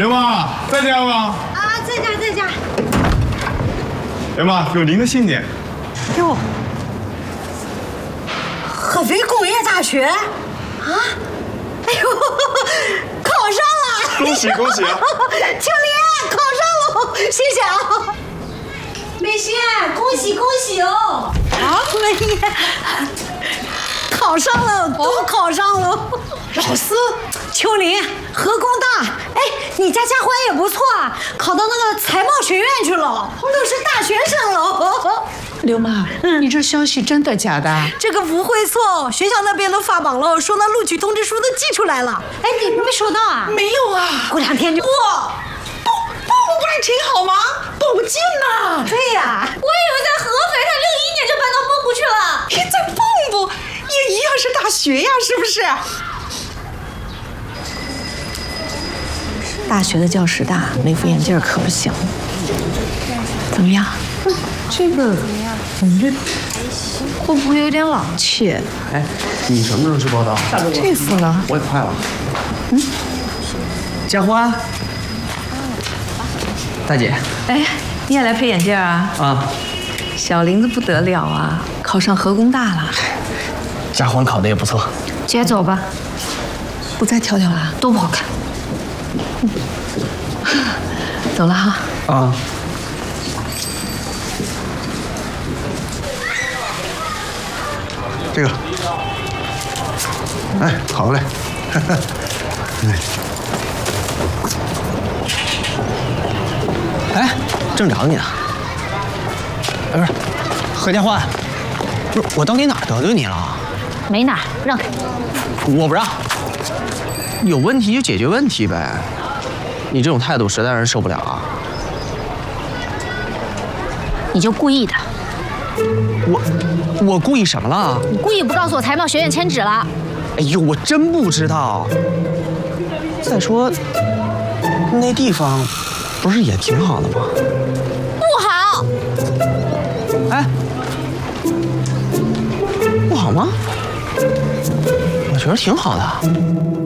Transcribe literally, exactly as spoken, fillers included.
刘妈在家吗？ 啊，在家在家。 刘妈，有您的信件。 哟，合肥工业大学啊！哎呦，考上了！ 恭喜恭喜啊！ 青莲考上了，谢谢啊！美仙，恭喜恭喜哦！啊，美仙考上了，都考上了。老四，秋林，河工大，哎，你家佳欢也不错啊，考到那个财贸学院去了，都是大学生了。 刘妈，嗯，你这消息真的假的？ 这个不会错，学校那边都发榜了，说那录取通知书都寄出来了。哎，你没收到啊？ 没有啊， 过两天就。 哇，报报不是挺好吗？报不进呐。 对呀， 我以为在合肥，他六一年就搬到蚌埠去了。 你在蚌埠也一样是大学呀，是不是？ 大学的教师大，那副眼镜可不行。怎么样？ 这个感觉会不会有点老气？ 哎，你什么时候去报道？ 这副了， 我也快了。嗯，佳欢，大姐。 哎，你也来配眼镜啊？ 啊， 小林子不得了啊，考上河工大了。 佳欢考的也不错。 姐走吧，不再挑挑了，都不好看。嗯、走了哈。 啊。 这个，哎，好嘞，哎， 哎，正找你呢。哎，不是，何家欢，不是我到底哪儿得罪你了？ 没哪儿，让开。 我不让。有问题就解决问题呗。你这种态度实在让人受不了啊！ 你就故意的。 我我故意什么了？ 你故意不告诉我财贸学院迁址了。 哎呦，我真不知道。再说，那地方不是也挺好的吗？ 不好。 哎，不好吗？我觉得挺好的。